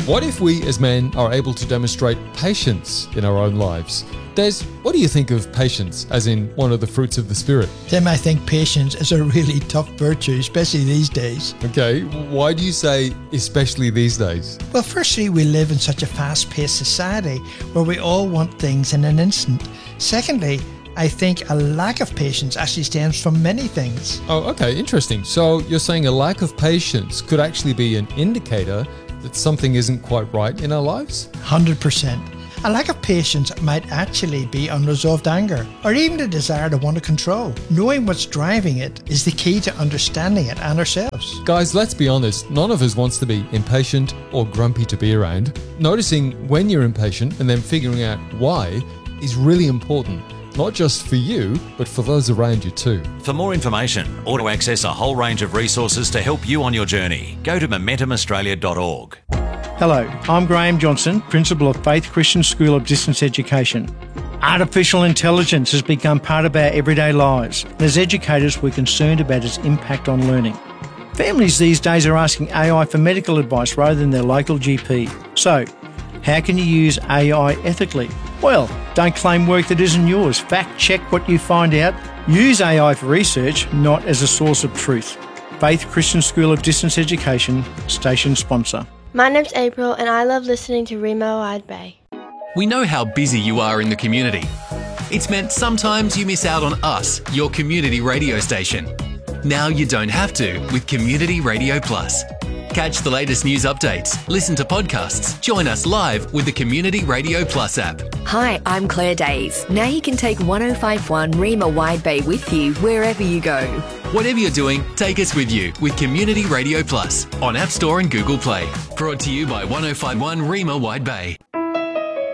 What if we as men are able to demonstrate patience in our own lives? Des, what do you think of patience as in one of the fruits of the Spirit? Tim, I think patience is a really tough virtue, especially these days. Okay, why do you say especially these days? Well, firstly, we live in such a fast-paced society where we all want things in an instant. Secondly, I think a lack of patience actually stems from many things. Oh, okay, interesting. So you're saying a lack of patience could actually be an indicator that something isn't quite right in our lives? 100%. A lack of patience might actually be unresolved anger, or even the desire to want to control. Knowing what's driving it is the key to understanding it and ourselves. Guys, let's be honest, none of us wants to be impatient or grumpy to be around. Noticing when you're impatient and then figuring out why is really important. Not just for you, but for those around you too. For more information or to access a whole range of resources to help you on your journey, go to momentumaustralia.org. Hello, I'm Graham Johnson, Principal of Faith Christian School of Distance Education. Artificial intelligence has become part of our everyday lives, and as educators we're concerned about its impact on learning. Families these days are asking AI for medical advice rather than their local GP. So, how can you use AI ethically? Well, don't claim work that isn't yours. Fact check what you find out. Use AI for research, not as a source of truth. Faith Christian School of Distance Education, station sponsor. My name's April and I love listening to Remo Wide Bay. We know how busy you are in the community. It's meant sometimes you miss out on us, your community radio station. Now you don't have to with Community Radio Plus. Catch the latest news updates, listen to podcasts, join us live with the Community Radio Plus app. Hi, I'm Claire Days. Now you can take 105.1 Rima Wide Bay with you wherever you go. Whatever you're doing, take us with you with Community Radio Plus on App Store and Google Play. Brought to you by 105.1 Rima Wide Bay.